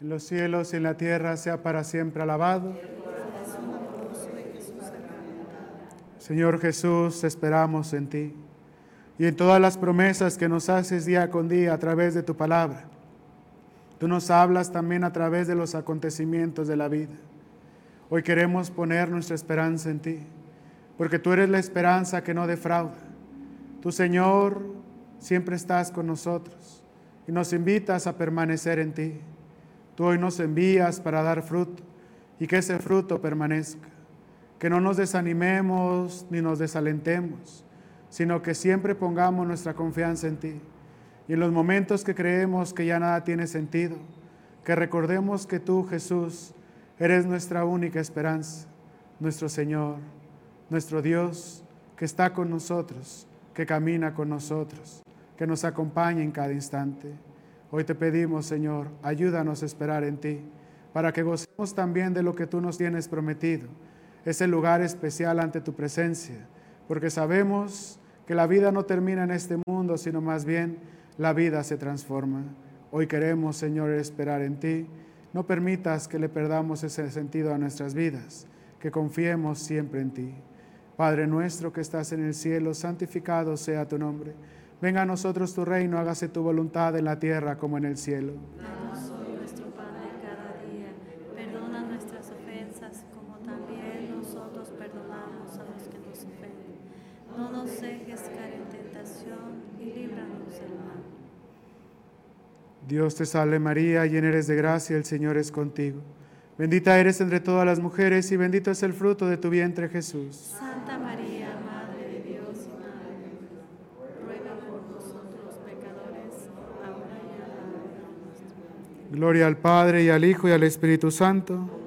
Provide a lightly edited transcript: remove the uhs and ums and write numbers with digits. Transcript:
en los cielos y en la tierra, sea para siempre alabado. Señor Jesús, esperamos en ti y en todas las promesas que nos haces día con día a través de tu palabra. Tú nos hablas también a través de los acontecimientos de la vida. Hoy queremos poner nuestra esperanza en ti, porque tú eres la esperanza que no defrauda. Tú, Señor, siempre estás con nosotros y nos invitas a permanecer en ti. Tú hoy nos envías para dar fruto y que ese fruto permanezca. Que no nos desanimemos ni nos desalentemos, sino que siempre pongamos nuestra confianza en ti. Y en los momentos que creemos que ya nada tiene sentido, que recordemos que tú, Jesús, eres nuestra única esperanza, nuestro Señor, nuestro Dios, que está con nosotros, que camina con nosotros, que nos acompaña en cada instante. Hoy te pedimos, Señor, ayúdanos a esperar en ti, para que gocemos también de lo que tú nos tienes prometido, ese lugar especial ante tu presencia, porque sabemos que la vida no termina en este mundo, sino más bien la vida se transforma. Hoy queremos, Señor, esperar en ti. No permitas que le perdamos ese sentido a nuestras vidas, que confiemos siempre en ti. Padre nuestro que estás en el cielo, santificado sea tu nombre. Venga a nosotros tu reino, hágase tu voluntad en la tierra como en el cielo. Danos hoy nuestro pan de cada día. Perdona nuestras ofensas, como también nosotros perdonamos a los que nos ofenden. No nos dejes caer en tentación y líbranos del mal. Dios te salve María, llena eres de gracia, el Señor es contigo. Bendita eres entre todas las mujeres y bendito es el fruto de tu vientre, Jesús. Santa María, Madre de Dios y Madre nuestra, ruega por nosotros los pecadores, ahora y en la hora de nuestra muerte. Gloria al Padre, y al Hijo, y al Espíritu Santo.